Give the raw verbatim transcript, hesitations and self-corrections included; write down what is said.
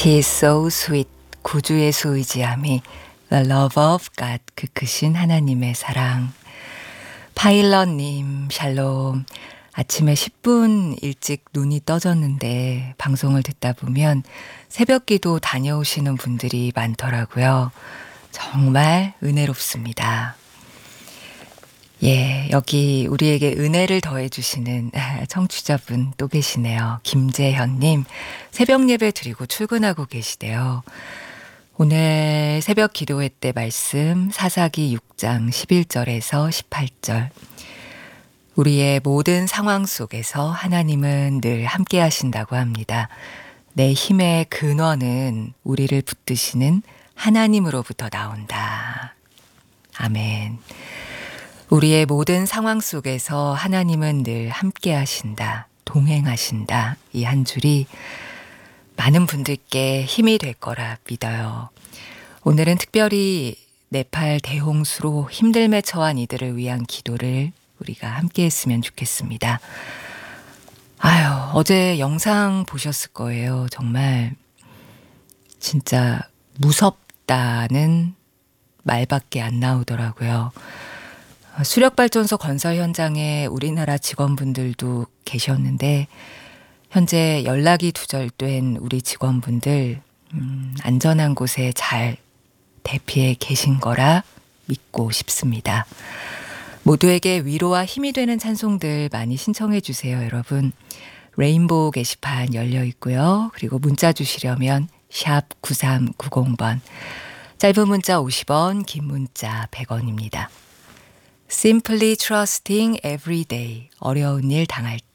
He is so sweet. 구주 예수 의지함이 The love of God. 그 크신 하나님의 사랑. 파일럿님 샬롬. 아침에 십 분 일찍 눈이 떠졌는데 방송을 듣다 보면 새벽기도 다녀오시는 분들이 많더라고요. 정말 은혜롭습니다. 예, 여기 우리에게 은혜를 더해주시는 청취자분 또 계시네요. 김재현님, 새벽 예배 드리고 출근하고 계시대요. 오늘 새벽 기도회 때 말씀 사사기 육 장 십일 절에서 십팔 절. 우리의 모든 상황 속에서 하나님은 늘 함께 하신다고 합니다. 내 힘의 근원은 우리를 붙드시는 하나님으로부터 나온다. 아멘. 우리의 모든 상황 속에서 하나님은 늘 함께 하신다. 동행하신다. 이 한 줄이 많은 분들께 힘이 될 거라 믿어요. 오늘은 특별히 네팔 대홍수로 힘듦에 처한 이들을 위한 기도를 우리가 함께 했으면 좋겠습니다. 아유, 어제 영상 보셨을 거예요. 정말 진짜 무섭다는 말밖에 안 나오더라고요. 수력발전소 건설 현장에 우리나라 직원분들도 계셨는데 현재 연락이 두절된 우리 직원분들 음, 안전한 곳에 잘 대피해 계신 거라 믿고 싶습니다. 모두에게 위로와 힘이 되는 찬송들 많이 신청해 주세요, 여러분. 레인보우 게시판 열려 있고요. 그리고 문자 주시려면 샵 구삼구공 번, 짧은 문자 오십 원, 긴 문자 백 원입니다. Simply trusting every day. 어려운 일 당할